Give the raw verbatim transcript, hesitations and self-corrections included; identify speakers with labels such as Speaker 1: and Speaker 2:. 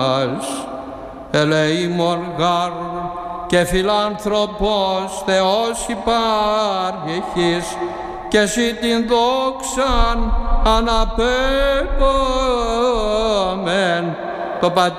Speaker 1: ελεήμων γάρ και φιλάνθρωπος Θεός υπάρχεις και εσύ την δόξαν αναπέμπομεν το Πατρί